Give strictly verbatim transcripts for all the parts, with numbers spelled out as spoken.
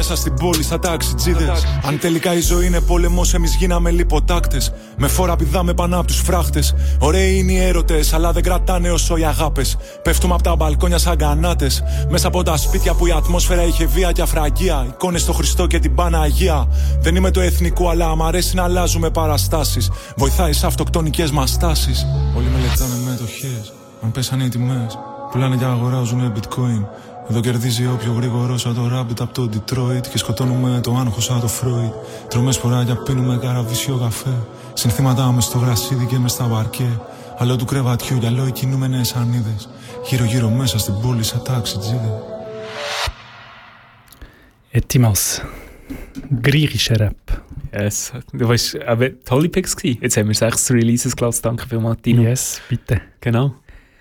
Μέσα στην πόλη σαν ταξιτζίδες. Αν τελικά η ζωή είναι πόλεμος, εμείς γίναμε λιποτάκτες. Με φόρα πηδάμε πάνω απ' τους φράχτες. Ωραίοι είναι οι έρωτες, αλλά δεν κρατάνε όσο οι αγάπες. Πέφτουμε απ' τα μπαλκόνια σαν γκανάτες. Μέσα από τα σπίτια που η ατμόσφαιρα είχε βία και αφραγία. Εικόνες στο Χριστό και την Παναγία. Δεν είμαι το εθνικό, αλλά μ' αρέσει να αλλάζουμε παραστάσεις. Βοηθάει σε αυτοκτονικές μας τάσεις. Όλοι μελετάνε μετοχές. Αν πέσανε οι τιμές, πουλάνε και αγοράζουνε bitcoin. Εδώ κερδίζει όποιο γρήγορο σαν το Rabbit από το Detroit. Και σκοτώνουμε το άγχος σαν το Freud. Τρώμε σποράκια, πίνουμε καραβίσιο καφέ. Συνθήματα μες στο γρασίδι και μες στα παρκέ. Αλλό του κρεβατιού, γυαλό οι κινούμενες ανίδες. Γύρω γύρω μέσα στην πόλη σαν ταξιτζίδες. Etymos. Griechischer Rap. Yes. Du weißt, aber tolle Picks gewesen. Jetzt haben wir sechs Releases gelassen. Danke vielmals, Tino. Yes, bitte. Genau.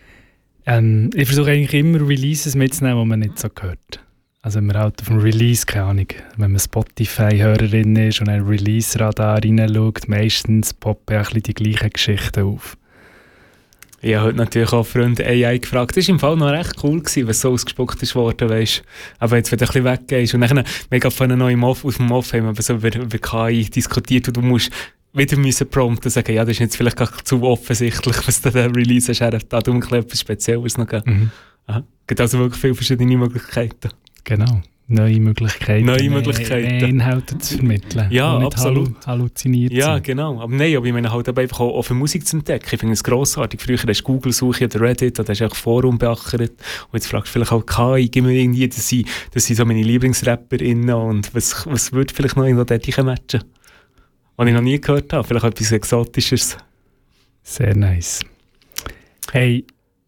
Ähm, ich versuche eigentlich immer Releases mitzunehmen, die man nicht so hört. Also wenn man halt auf dem Release, keine Ahnung, wenn man Spotify-Hörerin ist und ein Release-Radar reinschaut, meistens poppen ja ein bisschen die gleichen Geschichten auf. Ich habe heute natürlich auch Freunde A I gefragt. Das war im Fall noch recht cool, gewesen, wenn es so ausgespuckt ist worden, weißt. Aber jetzt, wenn du ein bisschen weggehst und dann, mega von einem neuen Off, aus dem Off haben wir so über, über K I diskutiert und du musst wieder müssen prompten und sagen, ja, das ist jetzt vielleicht gar zu offensichtlich, was du da Release hast. Er hat da etwas Spezielles noch gegeben. Mhm. Aha. Es gibt also wirklich viele verschiedene Möglichkeiten. Genau. Neue Möglichkeiten, Neue Möglichkeiten. Inhalte zu vermitteln. Ja, nicht absolut. Hallu- halluziniert Ja, sind. genau. Aber nein, aber ich meine halt aber einfach auch, auch für Musik zu entdecken. Ich finde es grossartig. Früher hast du Google-Suche oder Reddit oder hast du einfach Forum beachert. Und jetzt fragst du vielleicht auch K I, gib mir irgendwie, das sind, das sind so meine LieblingsrapperInnen und was, was würde vielleicht noch irgendwo dort matchen? Was ich noch nie gehört habe. Vielleicht etwas Exotisches. Sehr nice. Hey,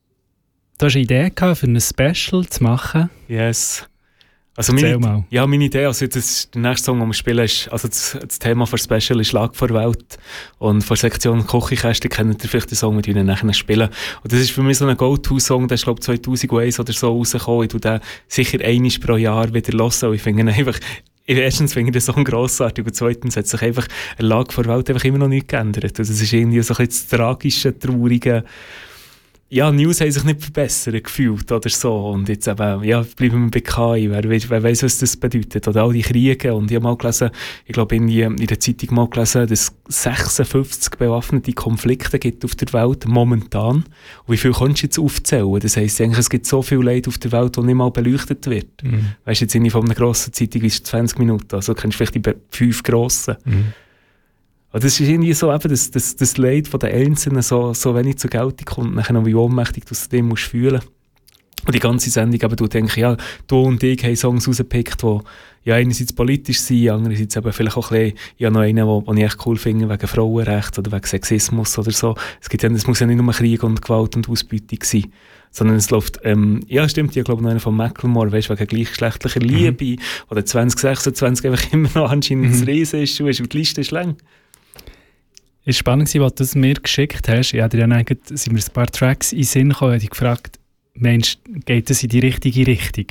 du hast eine Idee gehabt, für ein Special zu machen. Yes. Also Erzähl meine, mal. Ja, meine Idee, also das ist der nächste Song, den wir spielen, ist, also das, das Thema für Special ist Schlag vor Welt. Und von Sektion Kochikäste kennt ihr vielleicht den Song, mit dem wir nachher spielen. Und das ist für mich so ein Go-To-Song, der ist glaube ich zweitausendeins oder so rausgekommen. Ich tue den sicher einmal pro Jahr wieder hören. Und ich finde ihn einfach, erstens finde ich den Song grossartig und zweitens hat sich einfach eine Lage vor Welt einfach immer noch nicht geändert. Also das ist irgendwie so ein bisschen das tragische, traurige. Ja, News haben sich nicht verbessert gefühlt oder so. Und jetzt eben, ja, bleiben wir bei K I. Wer, wer weiss, was das bedeutet. Oder all die Kriege. Und ich habe mal gelesen, ich glaube in, in der Zeitung mal gelesen, dass es sechsundfünfzig bewaffnete Konflikte gibt auf der Welt momentan. Und wie viel kannst du jetzt aufzählen? Das heisst eigentlich, es gibt so viel Leid auf der Welt, das nicht mal beleuchtet wird. Mhm. Weißt du, jetzt in von einer grossen Zeitung ist es zwanzig Minuten. Also kennst du vielleicht die fünf grossen. Mhm. Und das ist irgendwie so, eben, dass das, das Leid von den Einzelnen so, so wenig zur Geltung kommt, nachher noch wie ohnmächtig du es dem musst fühlen. Und die ganze Sendung, eben, du denkst, ja, du und ich haben Songs rausgepickt, die ja einerseits politisch sind, andererseits eben vielleicht auch ein bisschen, ja, noch einen, den ich echt cool finde, wegen Frauenrecht oder wegen Sexismus oder so. Es gibt ja, es muss ja nicht nur Krieg und Gewalt und Ausbeutung sein, sondern es läuft, ähm, ja, stimmt, ich glaube noch einer von Macklemore, weißt du, wegen gleichgeschlechtlicher Liebe, mhm. oder zwanzig sechsundzwanzig einfach immer noch anscheinend mhm. das Riesen-Issue ist und die Liste ist lang. Es war spannend, was du mir geschickt hast. Ja, dann sind mir ein paar Tracks in den Sinn gekommen und ich gefragt, Mensch, geht das in die richtige Richtung?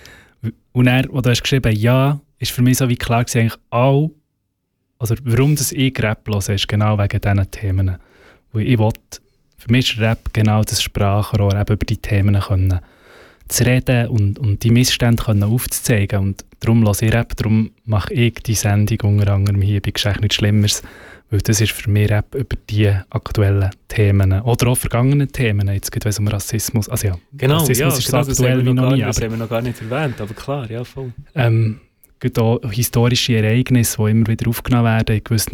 Und er, wo du hast geschrieben, ja, ist für mich so wie klar gewesen, eigentlich auch, also warum das ich Rap höre, ist genau wegen diesen Themen. Weil ich wollte, für mich ist Rap genau das Sprachrohr, eben über die Themen können zu reden und, und die Missstände können aufzuzeigen. Und darum höre ich Rap, darum mache ich die Sendung unter anderem hier bei «Geschlecht nichts Schlimmeres», weil das ist für mich Rap über die aktuellen Themen oder auch vergangenen Themen. Jetzt geht es um Rassismus. Also ja, genau, Rassismus ja, ist genau, so aktuell wie noch nie. Das haben wir noch gar nicht erwähnt, aber klar, ja, voll. Ähm, gibt auch historische Ereignisse, die immer wieder aufgenommen werden in gewissen